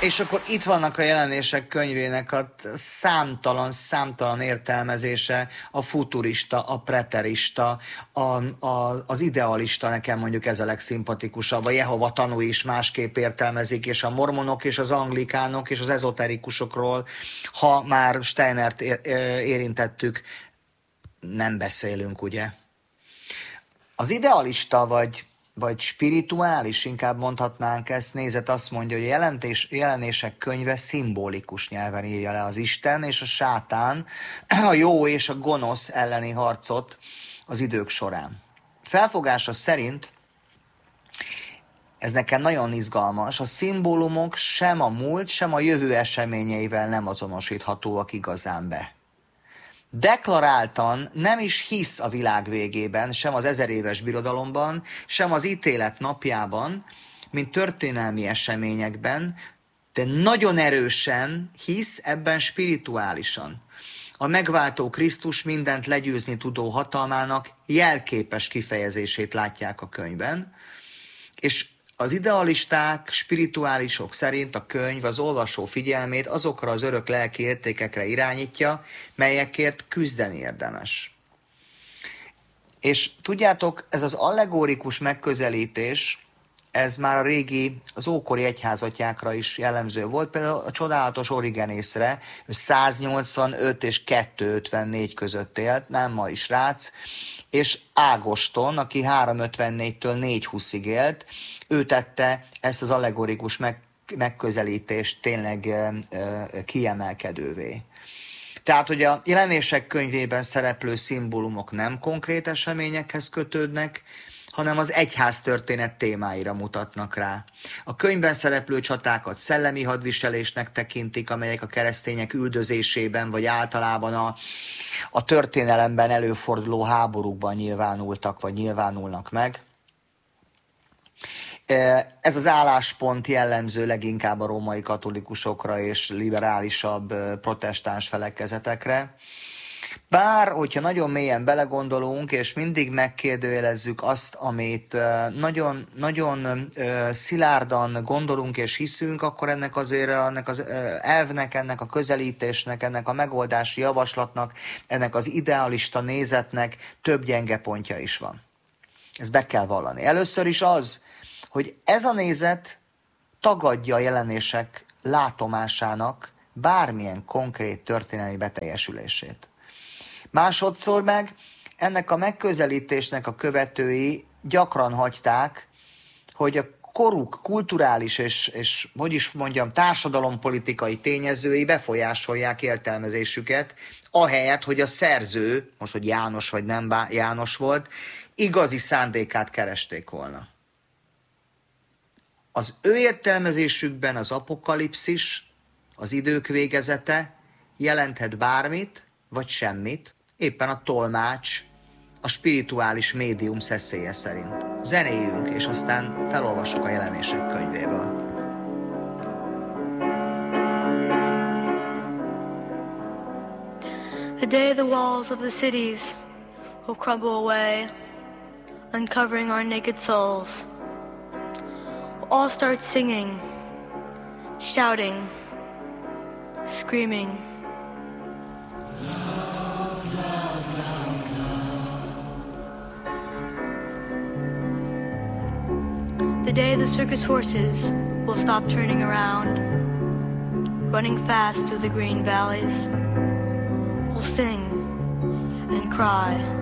És akkor itt vannak a Jelenések könyvének a számtalan értelmezése, a futurista, a preterista, az idealista, nekem mondjuk ez a legszimpatikusabb. A Jehova tanúi is másképp értelmezik, és a mormonok, és az anglikánok, és az ezoterikusokról, ha már Steinert érintettük, nem beszélünk, ugye? Az idealista vagy spirituális, inkább mondhatnánk ezt, nézet azt mondja, hogy a Jelenések könyve szimbolikus nyelven írja le az Isten és a sátán, a jó és a gonosz elleni harcot az idők során. Felfogása szerint, ez nekem nagyon izgalmas, a szimbólumok sem a múlt, sem a jövő eseményeivel nem azonosíthatóak igazán be. Deklaráltan nem is hisz a világ végében, sem az 1000 éves birodalomban, sem az ítélet napjában, mint történelmi eseményekben, de nagyon erősen hisz ebben spirituálisan. A megváltó Krisztus mindent legyőzni tudó hatalmának jelképes kifejezését látják a könyvben, és az idealisták, spirituálisok szerint a könyv az olvasó figyelmét azokra az örök lelki értékekre irányítja, melyekért küzdeni érdemes. És tudjátok, ez az allegórikus megközelítés, ez már a régi, az ókori egyházatyákra is jellemző volt, például a csodálatos Origenészre, 185 és 254 között élt, nem mai srác, és Ágoston, aki 354-től 420-ig élt, ő tette ezt az allegorikus megközelítést tényleg kiemelkedővé. Tehát, hogy a Jelenések könyvében szereplő szimbólumok nem konkrét eseményekhez kötődnek, hanem az egyháztörténet témáira mutatnak rá. A könyvben szereplő csatákat szellemi hadviselésnek tekintik, amelyek a keresztények üldözésében, vagy általában a történelemben előforduló háborúkban nyilvánultak, vagy nyilvánulnak meg. Ez az álláspont jellemző leginkább a római katolikusokra és liberálisabb protestáns felekezetekre. Bár, hogyha nagyon mélyen belegondolunk, és mindig megkérdőjelezzük azt, amit nagyon szilárdan gondolunk és hiszünk, akkor ennek az elvnek, ennek a közelítésnek, ennek a megoldási javaslatnak, ennek az idealista nézetnek több gyenge pontja is van. Ezt be kell vallani. Először is az, hogy ez a nézet tagadja a jelenések látomásának bármilyen konkrét történelmi beteljesülését. Másodszor meg ennek a megközelítésnek a követői gyakran hagyták, hogy a koruk kulturális és hogy is mondjam, társadalompolitikai tényezői befolyásolják értelmezésüket, ahelyett, hogy a szerző, most hogy János vagy nem János volt, igazi szándékát keresték volna. Az ő értelmezésükben az apokalipszis, az idők végezete jelenthet bármit, vagy semmit, éppen a tolmács, a spirituális médium szeszélye szerint. Zenéljünk, és aztán felolvassuk a Jelenések könyvéből. The day the walls of the cities will crumble away, uncovering our naked souls. We'll all start singing, shouting, screaming. The day the circus horses will stop turning around, running fast through the green valleys. We'll sing and cry